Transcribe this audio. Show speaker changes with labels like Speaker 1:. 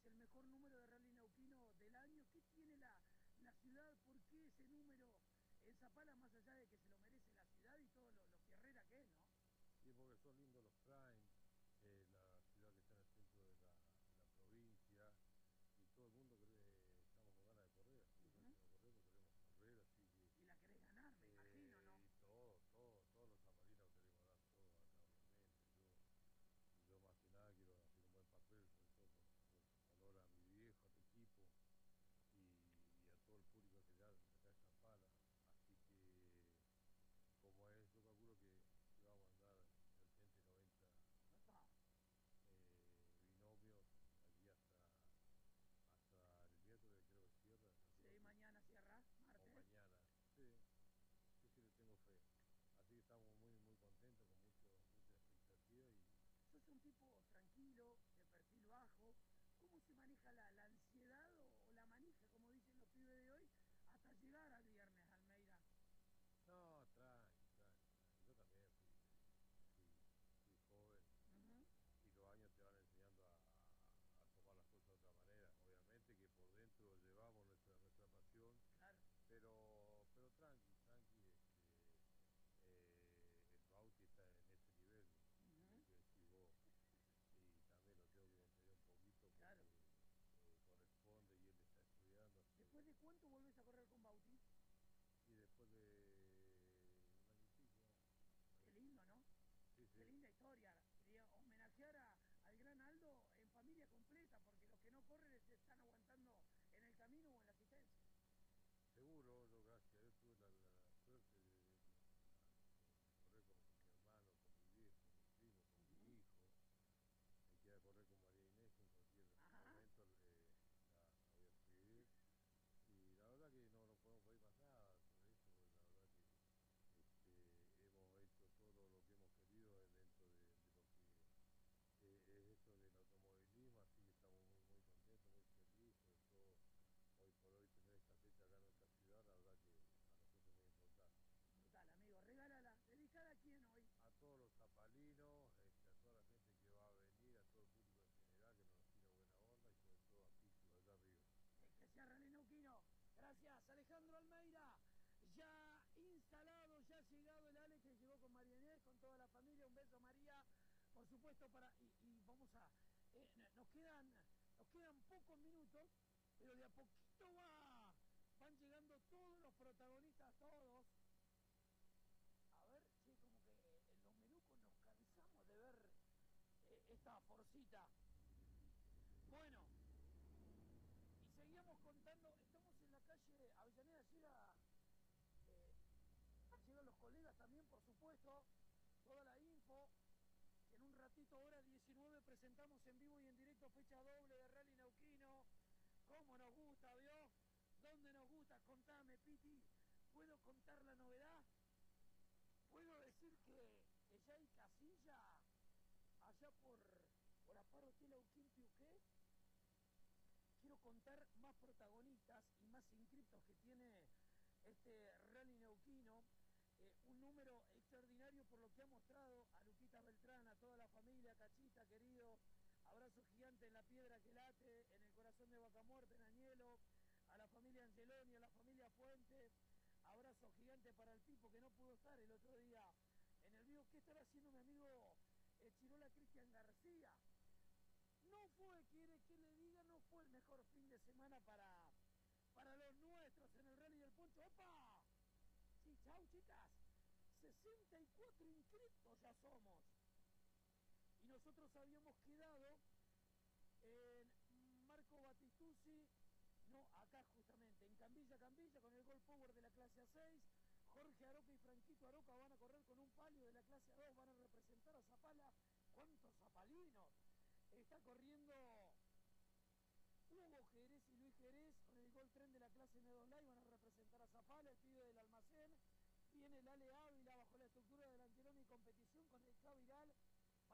Speaker 1: el mejor número de Rally Neuquino del año. ¿Qué tiene la ciudad? ¿Por qué ese número en Zapala, más allá de que se lo merece la ciudad y todo lo fierrera que es, ¿no?
Speaker 2: Sí, porque son lindos los primes, la ciudad que está en el centro de la provincia, y todo el mundo estamos con ganas de correr, así que no corremos, queremos correr, así que...
Speaker 1: Y la querés ganar, me imagino, ¿no?
Speaker 2: Y todos los zapalinos queremos dar todo acá, obviamente. Yo más que nada quiero hacer un buen papel, sobre todo por honor a mi viejo, a mi equipo y a todo el público que ya acá en Zapala. Así que, como es, yo calculo que vamos a andar 80 y 90 binomios aquí hasta el miércoles, creo que cierra.
Speaker 1: Sí, mañana cierra, martes.
Speaker 2: O mañana, sí, sí le tengo fe. Así que estamos muy contentos, con mucha expectativa.
Speaker 1: Sos un tipo tranquilo, de perfil bajo. ¿Cómo se maneja la ansiedad o la manija, como dicen los pibes de hoy, hasta llegar al viernes, Almeida?
Speaker 2: No, tranqui. Yo también fui joven y los años te van enseñando a tomar las cosas de otra manera. Obviamente que por dentro llevamos nuestra pasión,
Speaker 1: claro.
Speaker 2: pero tranqui, el Bauti está en ese nivel, que decís vos, y también lo tengo que contener un poquito porque
Speaker 1: claro.
Speaker 2: corresponde y él está estudiando.
Speaker 1: ¿Después de cuánto volvés a correr con Bauti?
Speaker 2: Y después de un año y pico.
Speaker 1: Qué lindo, ¿no?
Speaker 2: Sí.
Speaker 1: Qué linda historia. Quería homenajear al gran Aldo en familia completa, porque los que no corren se están aguantando en el camino o en la asistencia.
Speaker 2: Seguro, yo gracias a Dios tuve la suerte de correr con mi hermano, con mi viejo, con mi primo, con mi hijo. Me queda correr con María Inés, que en cualquier momento la voy a escribir. Y la verdad que no podemos pedir más nada sobre eso, porque la verdad que hemos hecho todo lo que hemos querido dentro de lo que es esto del automovilismo, así que estamos muy contentos, muy felices, sobre todo hoy por hoy tener esta fecha acá en nuestra ciudad, la verdad que a nosotros es muy importante.
Speaker 1: Brutal, amigo, regálala. ¿Dedicada a quién hoy?
Speaker 2: A todos los zapalinos, a toda la gente que va a venir, a todo el público en general que nos tira buena onda y sobre todo a Pichu allá arriba.
Speaker 1: Que sea Rally Neuquino. Gracias, Alejandro Almeida. Ya instalado, ya llegado el Ale que llegó con María Inés, con toda la familia. Un beso, María. Por supuesto, y vamos a... nos quedan pocos minutos, pero de a poquito van llegando todos los protagonistas, todos. A ver, che, como que en los menucos nos cansamos de ver esta forcita. Bueno, y seguíamos contando, estamos en la calle Avellaneda, llegan los colegas también, por supuesto, toda la info, que en un ratito, hora 19, presentamos en vivo y en directo fecha doble de Rally Neuquino. ¿Cómo nos gusta, vio? ¿Dónde nos gusta? Contame, Piti. ¿Puedo contar la novedad? ¿Puedo decir que ya hay casilla allá por Aparo Tela Uquín Piuqué? Quiero contar más protagonistas y más inscriptos que tiene este Rally Neuquino. Un número extraordinario por lo que ha mostrado a Luquita Beltrán, a toda la familia, Cachita, querido. Abrazo gigante en la piedra que late, en el corazón de Vaca Muerta, en Añelo. A la familia Angeloni, a la familia Fuente. Abrazo gigante para el Pipo que no pudo estar el otro día en el vivo. ¿Qué estará haciendo mi amigo Chirola Cristian García? No fue, quiere que le diga, no fue el mejor fin de semana para los nuestros en el Rally del Poncho. ¡Opa! Sí, chau, chicas. 64 inscritos ya somos. Y nosotros habíamos quedado en Marco Batistuzzi, no, acá justamente, en Cambilla, con el Gold Power de la clase A6. Jorge Aroca y Franquito Aroca van a correr con un palio de la clase A2, van a representar a Zapala. ¿Cuántos zapalinos? Está corriendo Hugo Jerez y Luis Jerez con el Gol Tren de la clase M2 Live, van a representar a Zapala, el pibe del almacén. Viene el Ale Ávila bajo